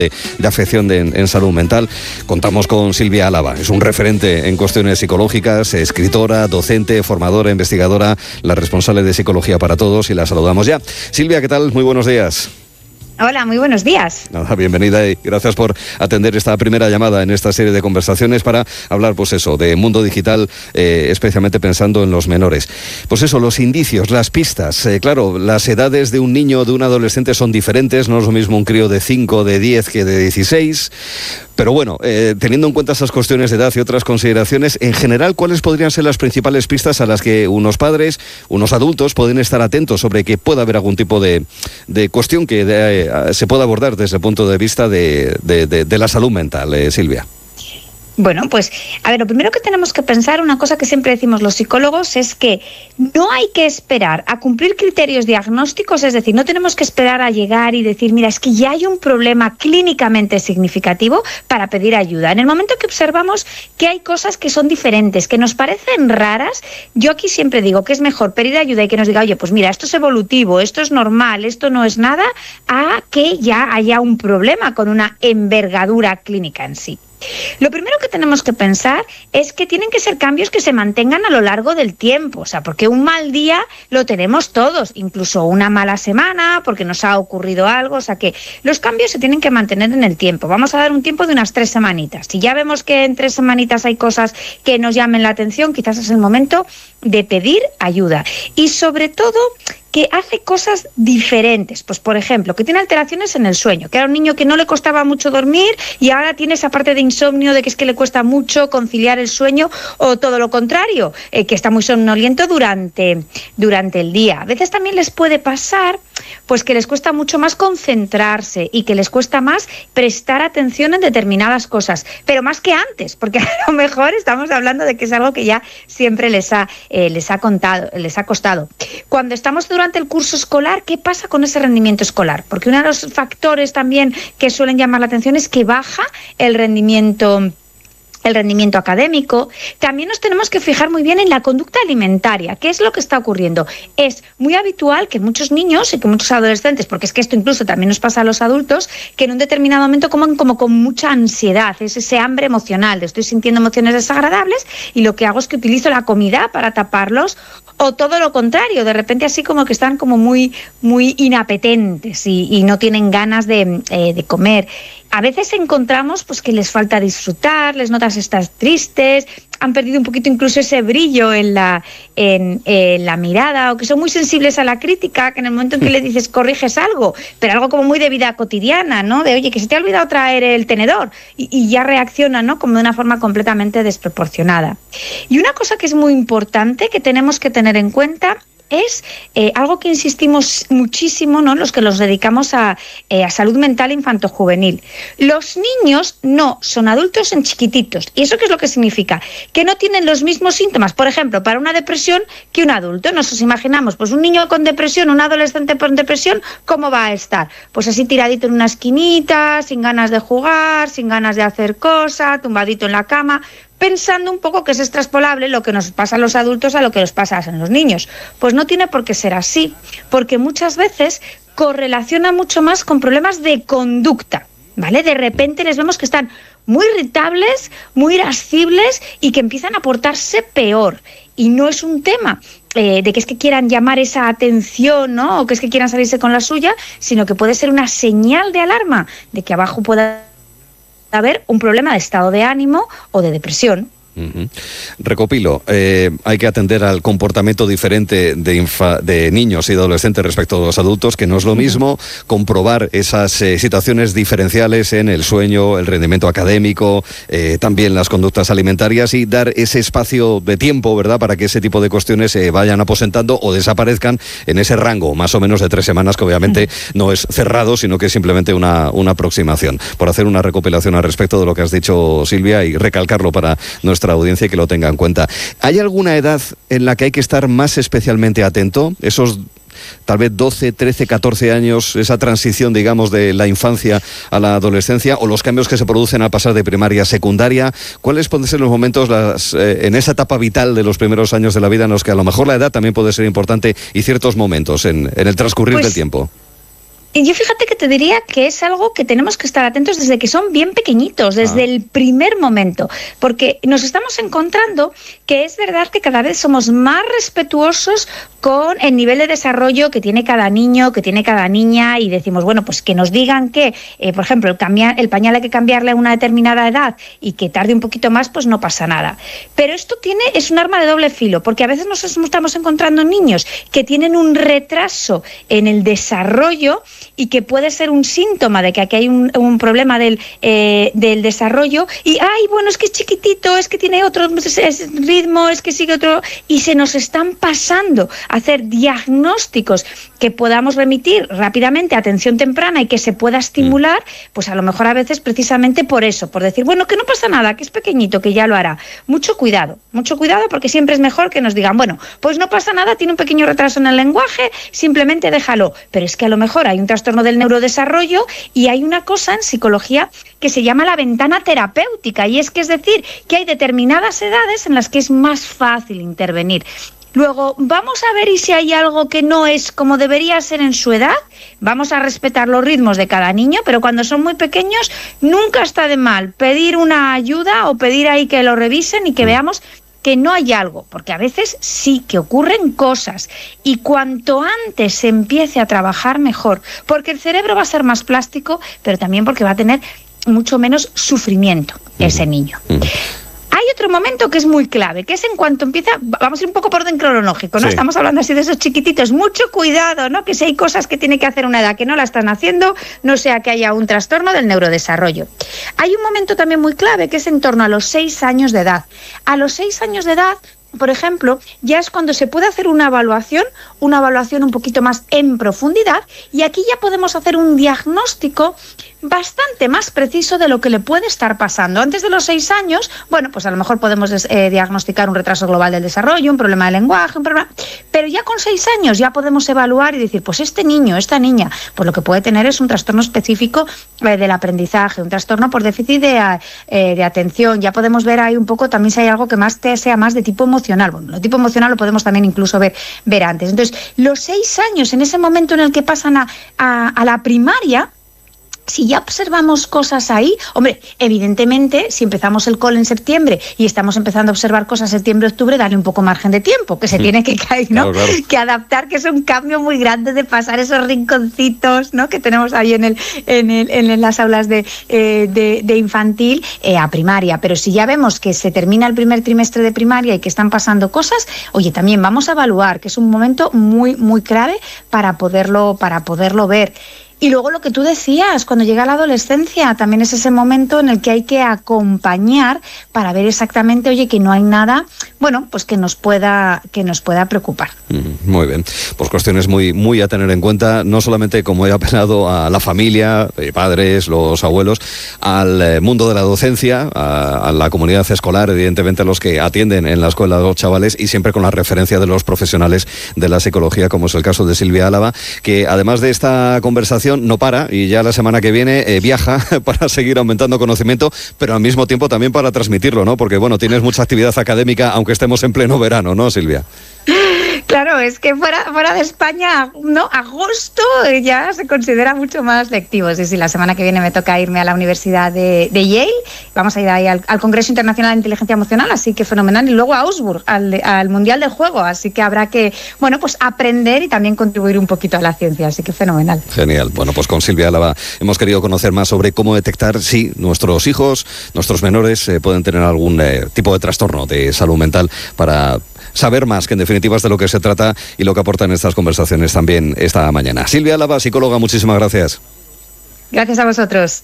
de afección en salud mental. Contamos con Silvia Álava, es un referente en cuestiones psicológicas, escritora, docente, formadora, investigadora, la responsable de Psicología para Todos, y la saludamos ya. Silvia, ¿qué tal? Muy buenos días. Hola, muy buenos días. Nada, bienvenida y gracias por atender esta primera llamada en esta serie de conversaciones para hablar, pues eso, de mundo digital, especialmente pensando en los menores. Pues eso, los indicios, las pistas. Claro, las edades de un niño o de un adolescente son diferentes, no es lo mismo un crío de 5, de 10 que de 16. Pero bueno, teniendo en cuenta esas cuestiones de edad y otras consideraciones, en general, ¿cuáles podrían ser las principales pistas a las que unos padres, unos adultos pueden estar atentos sobre que pueda haber algún tipo de cuestión que se pueda abordar desde el punto de vista de la salud mental, Silvia? Bueno, pues, a ver, lo primero que tenemos que pensar, una cosa que siempre decimos los psicólogos, es que no hay que esperar a cumplir criterios diagnósticos, es decir, no tenemos que esperar a llegar y decir, mira, es que ya hay un problema clínicamente significativo para pedir ayuda. En el momento que observamos que hay cosas que son diferentes, que nos parecen raras, yo aquí siempre digo que es mejor pedir ayuda y que nos diga, oye, pues mira, esto es evolutivo, esto es normal, esto no es nada, a que ya haya un problema con una envergadura clínica en sí. Lo primero que tenemos que pensar es que tienen que ser cambios que se mantengan a lo largo del tiempo, o sea, porque un mal día lo tenemos todos, incluso una mala semana, porque nos ha ocurrido algo, o sea que los cambios se tienen que mantener en el tiempo. Vamos a dar un tiempo de unas 3 semanitas. Si ya vemos que en 3 semanitas hay cosas que nos llamen la atención, quizás es el momento de pedir ayuda. Y sobre todo, que hace cosas diferentes, pues por ejemplo, que tiene alteraciones en el sueño, que era un niño que no le costaba mucho dormir y ahora tiene esa parte de insomnio, de que es que le cuesta mucho conciliar el sueño, o todo lo contrario, que está muy somnoliento durante el día. A veces también les puede pasar pues que les cuesta mucho más concentrarse y que les cuesta más prestar atención en determinadas cosas, pero más que antes, porque a lo mejor estamos hablando de que es algo que ya siempre les ha costado. Cuando estamos durante el curso escolar, ¿qué pasa con ese rendimiento escolar? Porque uno de los factores también que suelen llamar la atención es que baja el rendimiento académico. También nos tenemos que fijar muy bien en la conducta alimentaria. ¿Qué es lo que está ocurriendo? Es muy habitual que muchos niños y que muchos adolescentes, porque es que esto incluso también nos pasa a los adultos, que en un determinado momento coman como con mucha ansiedad, es ese hambre emocional, de estoy sintiendo emociones desagradables y lo que hago es que utilizo la comida para taparlos, o todo lo contrario, de repente así como que están como muy, muy inapetentes y no tienen ganas de comer. A veces encontramos pues que les falta disfrutar, les notas estar tristes, han perdido un poquito incluso ese brillo en la mirada, o que son muy sensibles a la crítica, que en el momento en que le dices corriges algo, pero algo como muy de vida cotidiana, ¿no? De oye, que se te ha olvidado traer el tenedor, y ya reaccionan, ¿no? Como de una forma completamente desproporcionada. Y una cosa que es muy importante, que tenemos que tener en cuenta, es algo que insistimos muchísimo, ¿no?, los que nos dedicamos a salud mental infanto-juvenil. Los niños no son adultos en chiquititos. ¿Y eso qué es lo que significa? Que no tienen los mismos síntomas, por ejemplo, para una depresión que un adulto. Nos imaginamos, pues un niño con depresión, un adolescente con depresión, ¿cómo va a estar? Pues así tiradito en una esquinita, sin ganas de jugar, sin ganas de hacer cosas, tumbadito en la cama, pensando un poco que es extrapolable lo que nos pasa a los adultos a lo que nos pasa a los niños. Pues no tiene por qué ser así, porque muchas veces correlaciona mucho más con problemas de conducta, ¿vale? De repente les vemos que están muy irritables, muy irascibles y que empiezan a portarse peor. Y no es un tema de que es que quieran llamar esa atención, ¿no?, o que es que quieran salirse con la suya, sino que puede ser una señal de alarma de que abajo pueda haber un problema de estado de ánimo o de depresión. Uh-huh. Recopilo, hay que atender al comportamiento diferente de niños y adolescentes respecto a los adultos, que no es lo mismo comprobar esas situaciones diferenciales en el sueño, el rendimiento académico, también las conductas alimentarias, y dar ese espacio de tiempo, ¿verdad?, para que ese tipo de cuestiones se vayan aposentando o desaparezcan en ese rango más o menos de 3 semanas, que obviamente no es cerrado, sino que es simplemente una aproximación. Por hacer una recopilación al respecto de lo que has dicho, Silvia, y recalcarlo para nuestra audiencia y que lo tenga en cuenta. ¿Hay alguna edad en la que hay que estar más especialmente atento? Esos tal vez 12, 13, 14 años, esa transición, digamos, de la infancia a la adolescencia, o los cambios que se producen al pasar de primaria a secundaria. ¿Cuáles pueden ser los momentos en esa etapa vital de los primeros años de la vida en los que a lo mejor la edad también puede ser importante, y ciertos momentos en el transcurrir del tiempo? Y yo fíjate que te diría que es algo que tenemos que estar atentos desde que son bien pequeñitos, desde el primer momento, porque nos estamos encontrando que es verdad que cada vez somos más respetuosos con el nivel de desarrollo que tiene cada niño, que tiene cada niña, y decimos, bueno, pues que nos digan que, por ejemplo, el pañal hay que cambiarle a una determinada edad y que tarde un poquito más, pues no pasa nada. Pero esto es un arma de doble filo, porque a veces nos estamos encontrando niños que tienen un retraso en el desarrollo y que puede ser un síntoma de que aquí hay un problema del desarrollo, y ay, bueno, es que es chiquitito, es que tiene otro ritmo, es que sigue otro, y se nos están pasando a hacer diagnósticos que podamos remitir rápidamente a atención temprana y que se pueda estimular, pues a lo mejor a veces precisamente por eso, por decir, bueno, que no pasa nada, que es pequeñito, que ya lo hará. Mucho cuidado, porque siempre es mejor que nos digan, bueno, pues no pasa nada, tiene un pequeño retraso en el lenguaje, simplemente déjalo. Pero es que a lo mejor hay un trastorno del neurodesarrollo y hay una cosa en psicología que se llama la ventana terapéutica, y es decir, que hay determinadas edades en las que es más fácil intervenir. Luego, vamos a ver y si hay algo que no es como debería ser en su edad. Vamos a respetar los ritmos de cada niño, pero cuando son muy pequeños nunca está de mal pedir una ayuda o pedir ahí que lo revisen y que veamos que no hay algo, porque a veces sí que ocurren cosas, y cuanto antes se empiece a trabajar mejor, porque el cerebro va a ser más plástico, pero también porque va a tener mucho menos sufrimiento ese niño. Hay otro momento que es muy clave, que es en cuanto empieza, vamos a ir un poco por orden cronológico, ¿no? Sí. Estamos hablando así de esos chiquititos, mucho cuidado, ¿no? Que si hay cosas que tiene que hacer una edad que no la están haciendo, no sea que haya un trastorno del neurodesarrollo. Hay un momento también muy clave, que es en torno a los 6 años de edad. A los 6 años de edad, por ejemplo, ya es cuando se puede hacer una evaluación un poquito más en profundidad, y aquí ya podemos hacer un diagnóstico bastante más preciso de lo que le puede estar pasando. Antes de los 6 años, bueno, pues a lo mejor podemos diagnosticar un retraso global del desarrollo, un problema de lenguaje, pero ya con 6 años ya podemos evaluar y decir, pues este niño, esta niña, pues lo que puede tener es un trastorno específico del aprendizaje, un trastorno por déficit de atención. Ya podemos ver ahí un poco también si hay algo que sea más de tipo emocional. Bueno, lo tipo emocional lo podemos también incluso ver antes. Entonces, los 6 años, en ese momento en el que pasan a la primaria, si ya observamos cosas ahí, hombre, evidentemente, si empezamos el cole en septiembre y estamos empezando a observar cosas en septiembre-octubre, darle un poco margen de tiempo, que se tiene que caer, ¿no? Claro. Que adaptar, que es un cambio muy grande de pasar esos rinconcitos, ¿no? Que tenemos ahí en las aulas de infantil a primaria. Pero si ya vemos que se termina el primer trimestre de primaria y que están pasando cosas, oye, también vamos a evaluar, que es un momento muy, muy clave para poderlo ver. Y luego lo que tú decías, cuando llega la adolescencia, también es ese momento en el que hay que acompañar para ver exactamente, oye, que no hay nada, bueno, pues que nos pueda preocupar. Muy bien, pues cuestiones muy, muy a tener en cuenta, no solamente como he apelado a la familia, padres, los abuelos, al mundo de la docencia, a la comunidad escolar, evidentemente a los que atienden en la escuela a los chavales, y siempre con la referencia de los profesionales de la psicología, como es el caso de Silvia Álava, que además de esta conversación no para, y ya la semana que viene viaja para seguir aumentando conocimiento, pero al mismo tiempo también para transmitirlo, ¿no? Porque, bueno, tienes mucha actividad académica, aunque estemos en pleno verano, ¿no, Silvia? Claro, es que fuera de España, ¿no? Agosto ya se considera mucho más lectivo. Sí, la semana que viene me toca irme a la Universidad de Yale. Vamos a ir ahí al Congreso Internacional de Inteligencia Emocional, así que fenomenal. Y luego a Augsburg, al Mundial del Juego. Así que habrá que, bueno, pues aprender y también contribuir un poquito a la ciencia. Así que fenomenal. Genial. Bueno, pues con Silvia Álava hemos querido conocer más sobre cómo detectar si nuestros hijos, nuestros menores, pueden tener algún tipo de trastorno de salud mental, para saber más, que en definitiva es de lo que se trata y lo que aportan estas conversaciones también esta mañana. Silvia Álava, psicóloga, muchísimas gracias. Gracias a vosotros.